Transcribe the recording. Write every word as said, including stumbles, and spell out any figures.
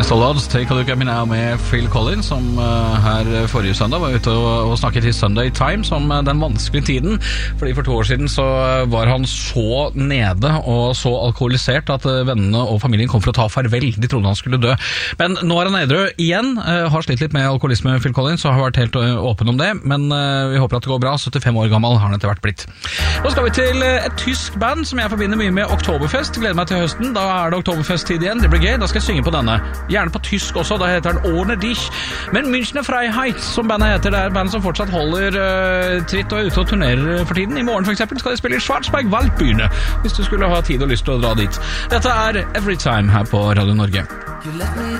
Against All Odds, Take a Look at Me Now med Phil Collins, som uh, her forrige søndag var ute og, og snakket i Sunday Times om uh, den vanskelige tiden, fordi for to år siden så var han så nede og så alkoholisert at uh, vennene og familien kom for å ta farvel. De trodde han skulle dø. Men nå er han edru igjen, uh, har slitt litt med alkoholisme, Phil Collins, og har vært helt uh, åpen om det, men uh, vi håper at det går bra. syttifem år gammel har han etter hvert blitt. Nå skal vi til uh, et tysk band som jeg forbinder mye med Oktoberfest. Gleder meg til høsten, da er det Oktoberfest-tid igjen. Det blir gøy, da skal jeg synge på denne. Gjerne på tysk også, da heter den Ohne Dich. Men Münchner Freiheit, som bandet heter, det er band som fortsatt holder uh, tritt og er ute og turnerer for tiden. I morgen for eksempel skal de spille i Schwarzberg Waldbühne, hvis du skulle ha tid og lyst til å dra dit. Dette er Every Time her på Radio Norge. You let me